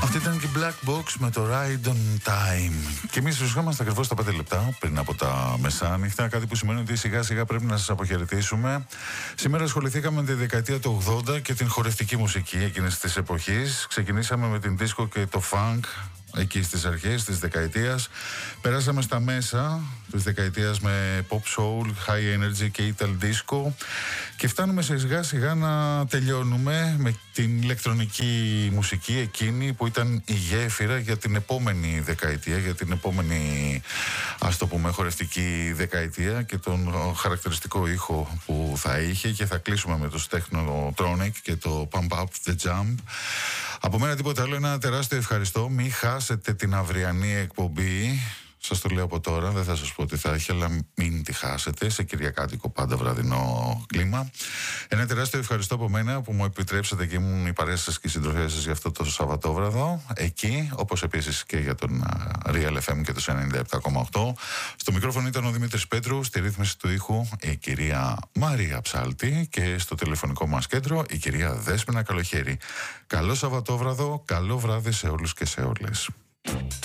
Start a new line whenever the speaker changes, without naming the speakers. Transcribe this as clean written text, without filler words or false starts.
Αυτή ήταν και η Black Box με το Ride on Time. Και εμείς βρισκόμαστε ακριβώς στα 5 λεπτά πριν από τα μεσάνυχτα. Κάτι που σημαίνει ότι σιγά σιγά πρέπει να σας αποχαιρετήσουμε. Σήμερα ασχοληθήκαμε με τη δεκαετία του 80 και την χορευτική μουσική εκείνης της εποχής. Ξεκινήσαμε με την disco και το funk εκεί στις αρχές της δεκαετίας. Περάσαμε στα μέσα της δεκαετίας με pop soul, high energy και ital disco. Και φτάνουμε σιγά σιγά να τελειώνουμε με την ηλεκτρονική μουσική εκείνη που ήταν η γέφυρα για την επόμενη δεκαετία, για την επόμενη, ας το πούμε, χορευτική δεκαετία και τον χαρακτηριστικό ήχο που θα είχε. Και θα κλείσουμε με το Technotronic και το Pump Up The Jump. Από μένα τίποτα άλλο, ένα τεράστιο ευχαριστώ. Μην χάσετε την αυριανή εκπομπή. Σας το λέω από τώρα, δεν θα σας πω τι θα έχει, αλλά μην τη χάσετε. Σε κυριακάτικο πάντα βραδινό κλίμα. Ένα τεράστιο ευχαριστώ από μένα που μου επιτρέψατε και ήμουν η παρέα σας και η συντροφιά σας για αυτό το Σαββατόβραδο. Εκεί, όπως επίσης και για τον Real FM και το 97,8. Στο μικρόφωνο ήταν ο Δημήτρης Πέτρου, στη ρύθμιση του ήχου η κυρία Μαρία Ψάλτη και στο τηλεφωνικό μας κέντρο η κυρία Δέσποινα Καλοχέρη. Καλό Σαββατόβραδο, καλό βράδυ σε όλους και σε όλες.